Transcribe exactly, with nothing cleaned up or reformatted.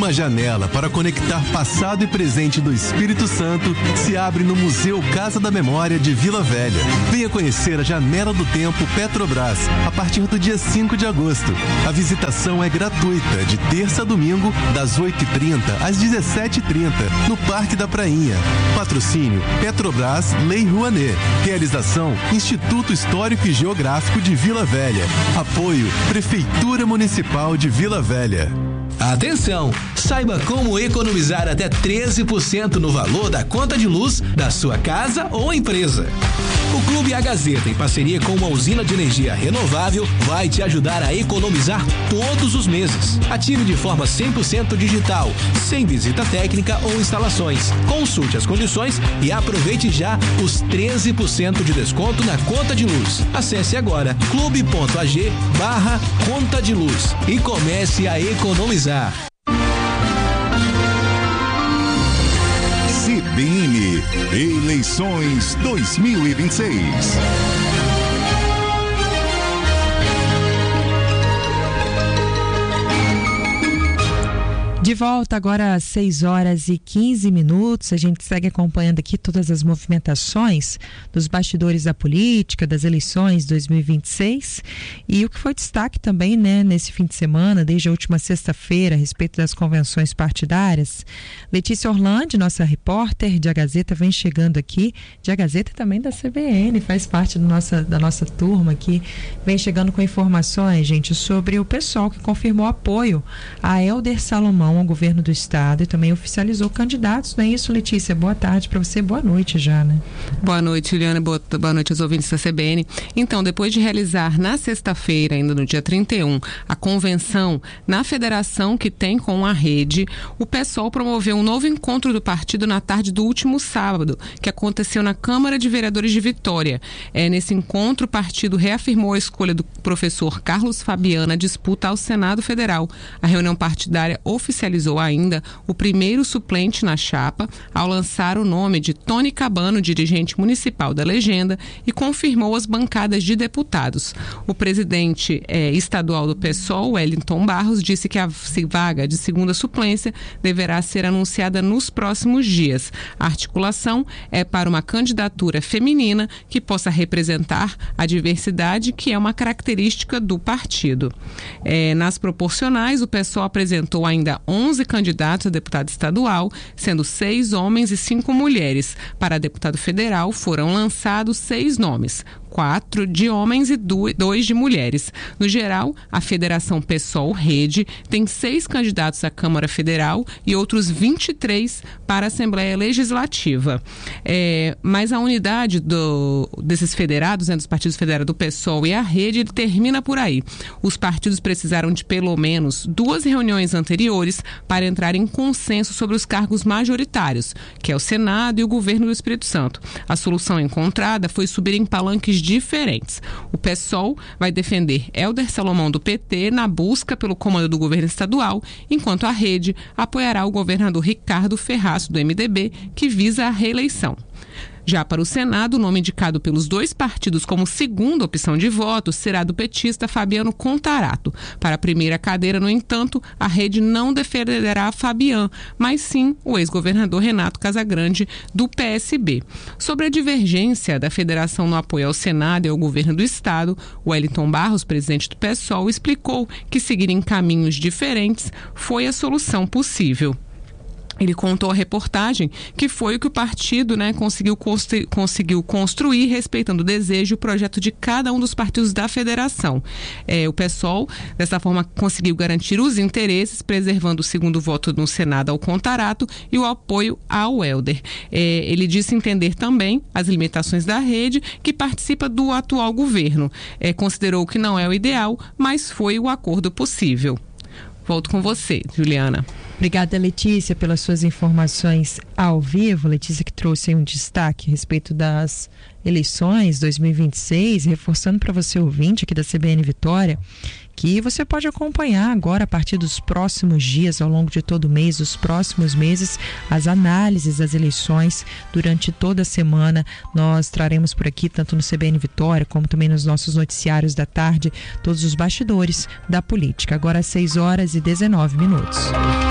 Uma janela para conectar passado e presente do Espírito Santo se abre no Museu Casa da Memória de Vila Velha. Venha conhecer a Janela do Tempo Petrobras a partir do dia cinco de agosto. A visitação é gratuita de terça a domingo, das oito e trinta às dezessete e trinta, no Parque da Prainha. Patrocínio Petrobras Lei Rouanet. Realização Instituto Histórico e Geográfico de Vila Velha. Apoio Prefeitura Municipal de Vila Velha. Atenção! Saiba como economizar até treze por cento no valor da conta de luz da sua casa ou empresa. O Clube A Gazeta, em parceria com uma usina de energia renovável, vai te ajudar a economizar todos os meses. Ative de forma cem por cento digital, sem visita técnica ou instalações. Consulte as condições e aproveite já os treze por cento de desconto na conta de luz. Acesse agora clube.ag barra conta de luz e comece a economizar. C B N Eleições dois mil e vinte e seis. De volta agora às seis horas e quinze minutos, a gente segue acompanhando aqui todas as movimentações dos bastidores da política, das eleições dois mil e vinte e seis, e o que foi destaque também, né, nesse fim de semana, desde a última sexta-feira, a respeito das convenções partidárias. Letícia Orlandi, nossa repórter de A Gazeta, vem chegando aqui, de A Gazeta e também da C B N, faz parte do nossa, da nossa turma aqui, vem chegando com informações, gente, sobre o pessoal que confirmou apoio a Hélder Salomão ao governo do estado e também oficializou candidatos, não é isso, Letícia? Boa tarde para você, boa noite já, né? Boa noite, Juliana, boa, boa noite aos ouvintes da C B N. Então, depois de realizar na sexta-feira, ainda no dia trinta e um, a convenção na federação que tem com a rede, o PSOL promoveu um novo encontro do partido na tarde do último sábado, que aconteceu na Câmara de Vereadores de Vitória. É, nesse encontro, o partido reafirmou a escolha do professor Carlos Fabiano à disputa ao Senado Federal. A reunião partidária oficializou ainda o primeiro suplente na chapa ao lançar o nome de Tony Cabano, dirigente municipal da legenda, e confirmou as bancadas de deputados. O presidente eh, estadual do PSOL, Wellington Barros, disse que a vaga de segunda suplência deverá ser anunciada nos próximos dias. A articulação é para uma candidatura feminina que possa representar a diversidade, que é uma característica do partido. Eh, nas proporcionais, o PSOL apresentou ainda onze candidatos a deputado estadual, sendo seis homens e cinco mulheres. Para deputado federal, foram lançados seis nomes, quatro de homens e dois de mulheres. No geral, a Federação PSOL Rede tem seis candidatos à Câmara Federal e outros vinte e três para a Assembleia Legislativa. É, mas a unidade do, desses federados, né, dos partidos federados do PSOL e a Rede, ele termina por aí. Os partidos precisaram de pelo menos duas reuniões anteriores para entrar em consenso sobre os cargos majoritários, que é o Senado e o governo do Espírito Santo. A solução encontrada foi subir em palanques diferentes. O PSOL vai defender Hélder Salomão do P T na busca pelo comando do governo estadual, enquanto a Rede apoiará o governador Ricardo Ferraço do M D B, que visa a reeleição. Já para o Senado, o nome indicado pelos dois partidos como segunda opção de voto será do petista Fabiano Contarato. Para a primeira cadeira, no entanto, a Rede não defenderá Fabiano, mas sim o ex-governador Renato Casagrande, do P S B. Sobre a divergência da federação no apoio ao Senado e ao governo do estado, Wellington Barros, presidente do PSOL, explicou que seguir em caminhos diferentes foi a solução possível. Ele contou à reportagem que foi o que o partido, né, conseguiu, construir, conseguiu construir, respeitando o desejo e o projeto de cada um dos partidos da federação. É, o PSOL, dessa forma, conseguiu garantir os interesses, preservando o segundo voto no Senado ao Contarato e o apoio ao Hélder. É, ele disse entender também as limitações da Rede, que participa do atual governo. É, considerou que não é o ideal, mas foi o acordo possível. Volto com você, Juliana. Obrigada, Letícia, pelas suas informações ao vivo. Letícia, que trouxe aí um destaque a respeito das eleições dois mil e vinte e seis, reforçando para você, ouvinte aqui da C B N Vitória, que você pode acompanhar agora, a partir dos próximos dias, ao longo de todo o mês, os próximos meses, as análises das eleições durante toda a semana. Nós traremos por aqui, tanto no C B N Vitória, como também nos nossos noticiários da tarde, todos os bastidores da política. Agora às seis horas e dezenove minutos.